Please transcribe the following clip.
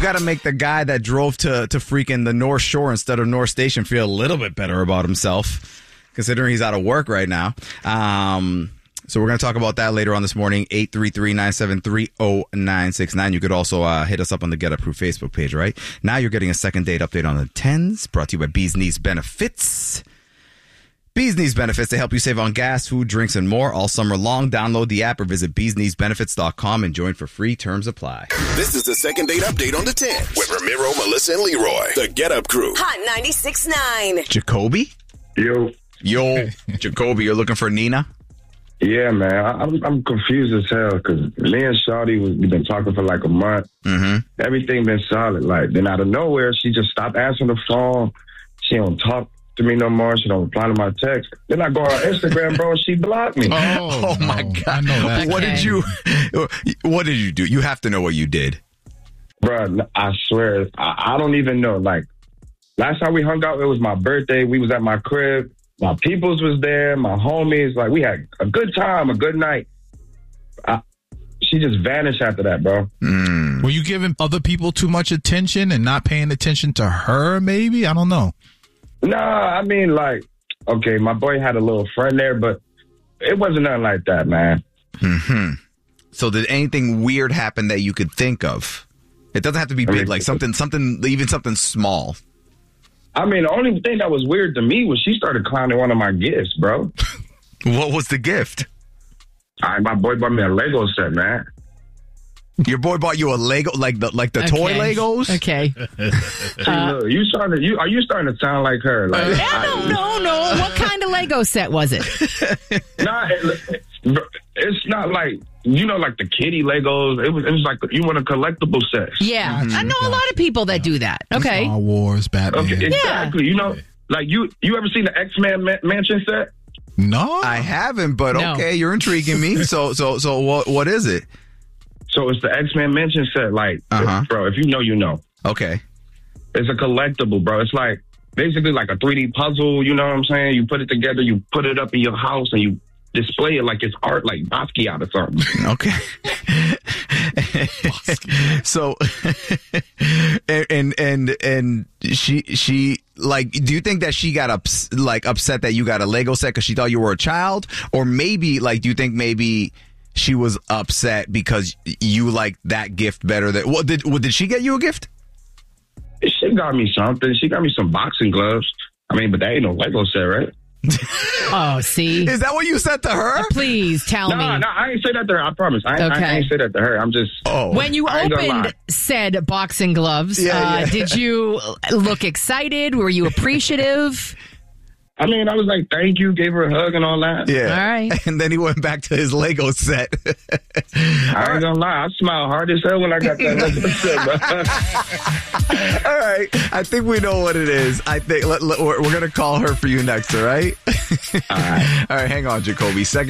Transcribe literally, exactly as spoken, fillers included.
got to make the guy that drove to, to freaking the North Shore instead of North Station feel a little bit better about himself, considering he's out of work right now. Um, so we're going to talk about that later on this morning, eight three three, nine seven three, zero nine six nine. You could also uh, hit us up on the Get Up Crew Facebook page, right? Now you're getting a second date update on the tens, brought to you by Bees Knees Benefits. Bees Knees Benefits, they help you save on gas, food, drinks, and more all summer long. Download the app or visit bees knees benefits dot com and join for free. Terms apply. This is the second date update on the ten with Ramiro, Melissa, and Leroy. The Get Up Crew. Hot ninety-six point nine. Jacoby? Yo. Yo. Jacoby, you're looking for Nina? Yeah, man. I, I'm I'm confused as hell because me and Shawty, was, we've been talking for like a month. Mm-hmm. Everything been solid. Like, then out of nowhere, she just stopped answering the phone. She don't talk to me no more. She don't reply to my text. Then I go on Instagram, bro, and she blocked me. Oh, oh my God. I know that. What Okay. did you, what did you do? You have to know what you did. Bro, I swear, I, I don't even know. Like, last time we hung out, it was my birthday. We was at my crib. My peoples was there, my homies. Like, we had a good time, a good night. I, she just vanished after that, bro. Mm. Were you giving other people too much attention and not paying attention to her, maybe? I don't know. Nah, I mean, like, okay, my boy had a little friend there, but it wasn't nothing like that, man. Mm-hmm. So did anything weird happen that you could think of? It doesn't have to be I big, mean, like something, something, even something small. I mean, the only thing that was weird to me was she started clowning one of my gifts, bro. What was the gift? All right, my boy bought me a Lego set, man. Your boy bought you a Lego, like the like the Okay. toy Legos? Okay. See, look, you starting to, you are you starting to sound like her? Like, No, I- no, no. What kind of Lego set was it? Nah, it, it's not like, you know, like the kitty Legos. It was, it was like, you want a collectible set. Yeah. I know a lot of people that do that. Okay. Star Wars, Batman. Okay, exactly. You know, like you, you ever seen the X-Men ma- mansion set? No. I haven't, but No. okay, you're intriguing me. So, so, so, what? What is it? So it's the X-Men mansion set. Like, Uh-huh. bro, if you know, you know. Okay. It's a collectible, bro. It's like basically like a three D puzzle. You know what I'm saying? You put it together, you put it up in your house, and you display it like it's art, like Basquiat or something. Okay. So, and and and she she like, do you think that she got ups, like upset that you got a Lego set because she thought you were a child, or maybe like, do you think maybe she was upset because you like that gift better than what did what did she get you a gift? She got me something. She got me some boxing gloves. I mean, but that ain't no Lego set, right? Oh, see? Is that what you said to her? Please tell No, me. no, I ain't say that to her. I promise. I, ain't- Okay. I ain't say that to her. I'm just. Oh, When you I ain't gonna lie. opened said boxing gloves, Yeah, uh, yeah. did you look excited? Were you appreciative? I mean, I was like, thank you, gave her a hug and all that. yeah. All right. And then he went back to his Lego set. I ain't gonna lie, I smiled hard as hell when I got that Lego set, bro. All right, I think we know what it is. I think let, let- we're, we're gonna call her for you next. All right. All right. All right. Hang on, Jacoby. Second.